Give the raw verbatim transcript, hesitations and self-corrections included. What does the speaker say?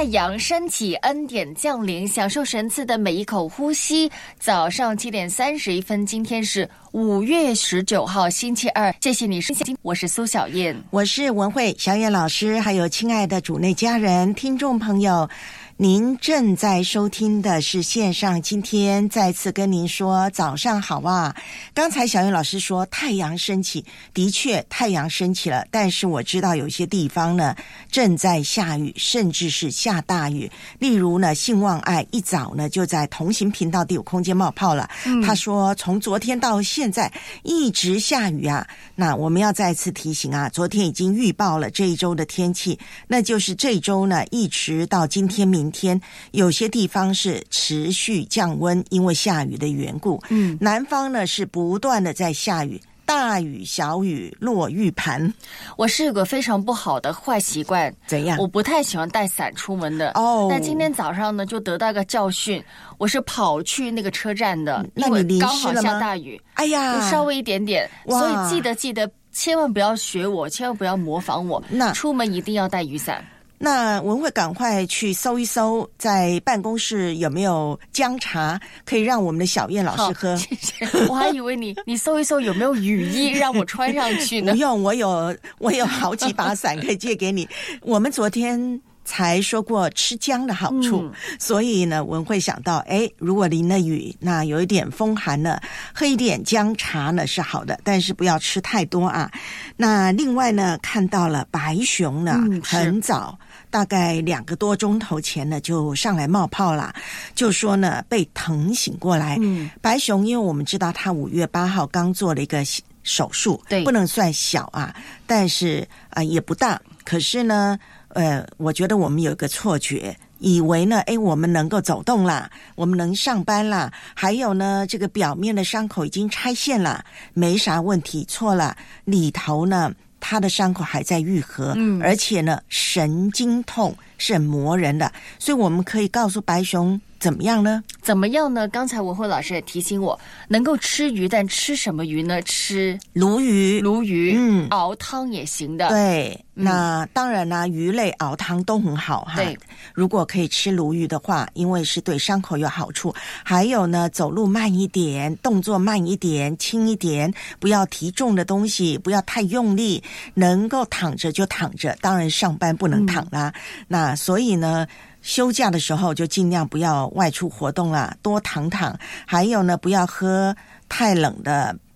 太阳升起，恩典降临，享受神赐的每一口呼吸。早上七点三十一分，今天是五月十九号，星期二。谢谢你收听，我是苏小燕， 我是文慧小燕老师，还有亲爱的主内家人、听众朋友。您正在收听的是线上，今天再次跟您说早上好啊。刚才小燕老师说太阳升起，的确太阳升起了，但是我知道有些地方呢正在下雨，甚至是下大雨。例如呢信望爱一早呢就在同行频道第五空间冒泡了、嗯、他说从昨天到现在一直下雨啊。那我们要再次提醒啊，昨天已经预报了这一周的天气，那就是这一周呢一直到今天明天有些地方是持续降温，因为下雨的缘故。嗯，南方呢是不断的在下雨，大雨小雨落玉盘。 我是有个非常不好的坏习惯， 怎样？ 我不太喜欢带伞出门的。 哦， 但今天早上呢就得到一个教训，我是跑去那个车站的， 那你淋湿了吗？ 刚好下大雨， 哎呀， 稍微一点点，所以记得记得，千万不要学我，千万不要模仿我。那出门一定要带雨伞。 那文慧赶快去搜一搜，在办公室有没有姜茶可以让我们的小燕老师喝。 谢谢。我还以为你你搜一搜有没有雨衣让我穿上去呢。 不用，我有我有好几把伞可以借给你。我们昨天才说过吃姜的好处、嗯、所以呢文慧想到，哎，如果淋了雨，那有一点风寒呢，喝一点姜茶呢是好的，但是不要吃太多啊。那另外呢看到了白熊呢、嗯、很早大概两个多钟头前呢就上来冒泡了，就说呢被疼醒过来、嗯、白熊因为我们知道他五月八号刚做了一个手术，对，不能算小啊，但是啊、呃、也不大，可是呢呃我觉得我们有一个错觉，以为呢诶我们能够走动啦，我们能上班啦，还有呢这个表面的伤口已经拆线了，没啥问题，错了，里头呢他的伤口还在愈合、嗯、而且呢神经痛是很磨人的，所以我们可以告诉白熊怎么样呢？ 怎么样呢？刚才文慧老师也提醒我，能够吃鱼，但吃什么鱼呢？吃鲈鱼， 鲈鱼， 嗯， 熬汤也行的。 对，嗯、那当然啦，鱼类熬汤都很好哈。对，如果可以吃鲈鱼的话，因为是对伤口有好处。还有呢，走路慢一点，动作慢一点，轻一点，不要提重的东西，不要太用力，能够躺着就躺着。当然上班不能躺啦。嗯、那所以呢。休假的时候就尽量不要外出活动啦，多躺躺。还有呢，不要喝太冷的